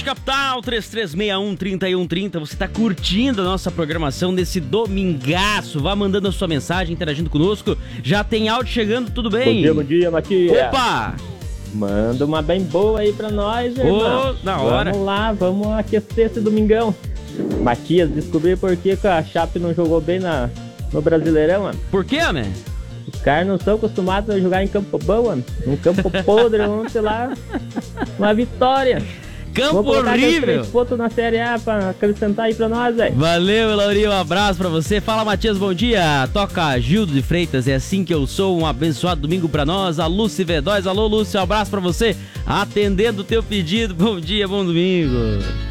Oeste Capital, 3361-3130. Você tá curtindo a nossa programação nesse domingaço? Vá mandando a sua mensagem, interagindo conosco. Já tem áudio chegando, tudo bem? Bom dia, Matias. Opa! Manda uma bem boa aí pra nós, irmão. Na hora. Vamos lá, vamos aquecer esse domingão. Matias, descobri por que a Chape não jogou bem no Brasileirão, mano. Por quê, né? Os caras não são acostumados a jogar em campo bom, mano. Um campo podre, vamos, sei lá, uma vitória. Campo Vamos colocar horrível. 3 pontos na Série A pra acrescentar aí pra nós, velho. Valeu, Laurinho, um abraço pra você. Fala, Matias, bom dia. Toca Gildo de Freitas, é assim que eu sou. Um abençoado domingo pra nós. A Lúcia V2, alô, Lúcia, um abraço pra você. Atendendo o teu pedido, bom dia, bom domingo.